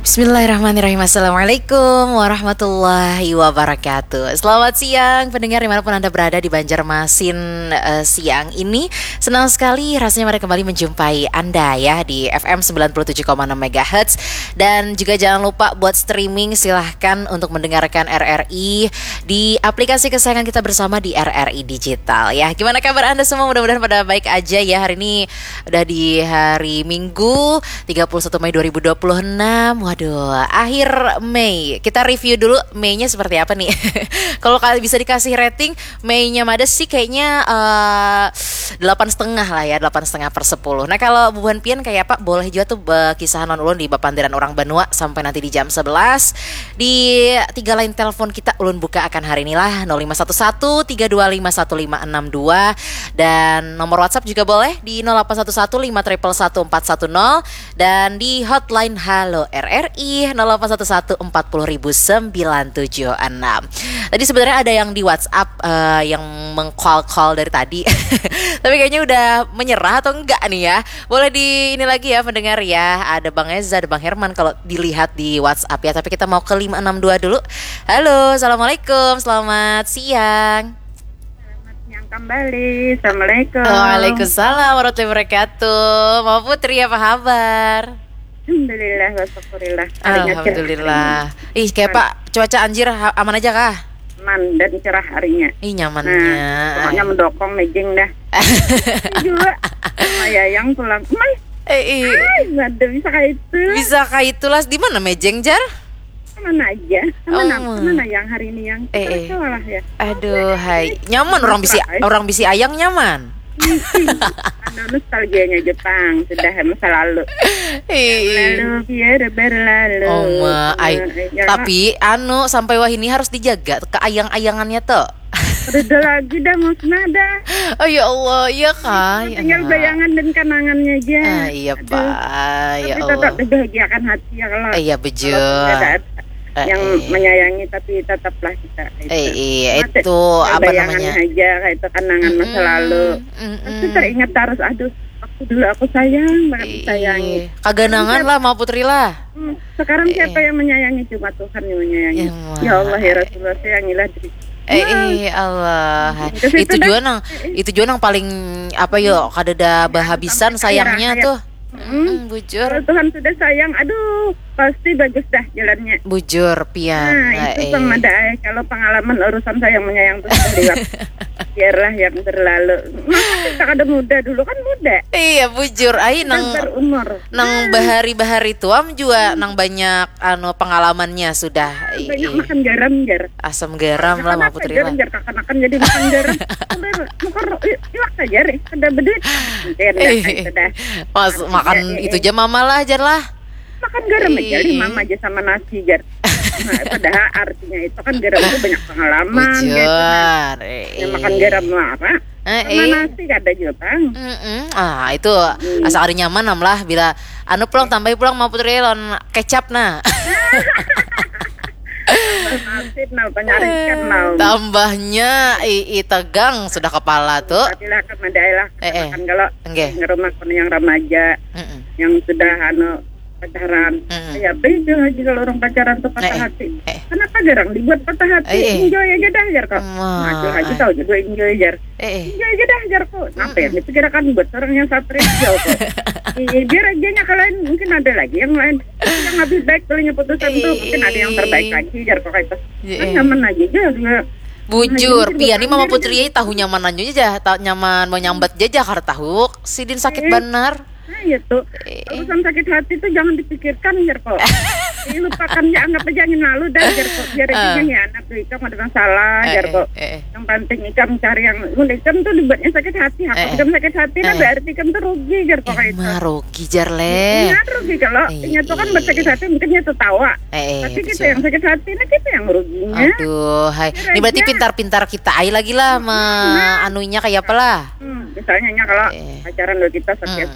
Bismillahirrahmanirrahim. Assalamualaikum warahmatullahi wabarakatuh. Selamat siang pendengar dimanapun Anda berada di Banjarmasin siang ini. Senang sekali rasanya mari kembali menjumpai Anda ya di FM 97,6 MHz. Dan juga jangan lupa buat streaming, silahkan untuk mendengarkan RRI di aplikasi kesayangan kita bersama di RRI Digital ya. Gimana kabar Anda semua? Mudah-mudahan pada baik aja ya. Hari ini udah di hari Minggu 31 Mei 2026. Waduh, akhir Mei. Kita review dulu Mei-nya seperti apa nih. Kalau bisa dikasih rating, Mei-nya Mades sih kayaknya 8,5 lah ya, 8,5/10. Nah kalau Bu Buan Pian kayak Pak, boleh juga tuh kisah non ulun di Bapandiran Orang Banua sampai nanti di jam 11. Di 3 line telepon kita ulun buka akan hari ini lah, 0511 325 1562. Dan nomor WhatsApp juga boleh di 0811 511 410. Dan di hotline Halo RRI 0811 40976. Tadi sebenarnya ada yang di WhatsApp yang meng-call dari tadi. Tapi kayaknya udah menyerah atau enggak nih ya. Boleh di ini lagi ya pendengar ya. Ada Bang Eza, ada Bang Herman kalau dilihat di WhatsApp ya. Tapi kita mau ke 562 dulu. Halo, Assalamualaikum, selamat siang. Kembali, Assalamualaikum. Waalaikumsalam warahmatullahi wabarakatuh. Mama Putri, apa kabar? Alhamdulillah, wasyukurillah. Alhamdulillah. Ih, kayak Pak, cuaca anjir aman aja kah? Aman dan cerah harinya. Ih, nyamannya. Pokoknya mendokong mejeng dah. Juga sama Yayang pulang. Ay, ada bisa kayak itu. Bisa kayak itulah. Di mana mejeng, Jar? Mana aja, mana yang hari ini yang lah ya. Aduh, hai. Nyaman orang bisi ayang nyaman. Ada nostalgianya Jepang, sudah masa lalu. Lalu biar berlalu. Tapi sampai wah ini harus dijaga keayang-ayangannya tuh. Udah lagi dah musnah dah. Oh ya Allah, iya kah? Tinggal bayangan dan kenangannya aja. Iya Pak, ya tapi Allah. tetap membahagiakan hati ya kalau. Iya bejat. Yang menyayangi tapi tetaplah kita itu apa namanya aja kayak itu kenangan masa lalu itu teringat terus waktu dulu aku sayang banget sayangi kaganangan lah mau Putri lah sekarang siapa yang menyayangi cuma Tuhan yang menyayangi ya Allah ya Rasulullah sayangilah diri Allah itu juga nang paling apa yo kadada bahabisan sayangnya tuh bujur. Kalau Tuhan sudah sayang, aduh pasti bagus dah jalannya. Bujur pian. Nah itu pemada. Kalau pengalaman urusan sayang menyayang itu lewat. Biarlah yang berlalu. Masa kita kada muda dulu kan muda. Iya bujur. Ai nang bahari-bahari tuam juga nang banyak pengalamannya sudah. Banyak makan garam jar. Asam garam lah Ma Putri lah. Jar kakak-kakak jadi makan garam. Mukar iwak saja deh. Ada beduit. Mas makan itu aja mama lah jar lah. Makan garam aja di mama aja sama nasi jar. Nah, padahal artinya itu kan garam itu banyak pengalaman. Bujur. Makan garam apa? Sama nasi ada juga bang. Itu asal ada nyaman lah bila pulang tambahi pulang Ma Putri lon kecap nah. Tambahnya tegang sudah kepala tuh. Silakan mandailah. Kan kalau ngerumah yang remaja yang sudah pacaran. Ya beda lagi kalau orang pacaran tuh patah hati. Kenapa jarang dibuat patah hati? Enjoy aja dah jar kok. Maju aja tahu juga enjoy jar. Enjoy aja dah jar kok. Ngapain dipikirkan buat orang yang satria jauh kok. Biar aja nyakalain mungkin ada lagi yang lain yang lebih baik belinya putusan tuh mungkin ada yang terbaik lagi jar kok itu. Kan nyaman aja juga. Bujur, pian ini Mama Putri tahu nyaman aja, nyaman mau nyambat aja karena tahu sidin sakit benar. Nah itu urusan sakit hati itu jangan dipikirkan jar kok. Lupakan ya, anggap aja angin lalu dah jar kok. Biar aja ya anak ikam ada masalah jar kok. Yang penting ikam cari yang ikam tuh dibuatnya sakit hati. Ikam sakit hati nah berarti ikam tuh rugi jar kok itu. Rugi jar le. Iya rugi kalau itu kan buat sakit hati mungkin itu tawa. Tapi kita yang sakit hati nah kita yang ruginya. Aduh, hai. Ini berarti pintar-pintar kita ai lagi lah anunya kayak apa lah. Misalnya kalau pacaran lo kita sakit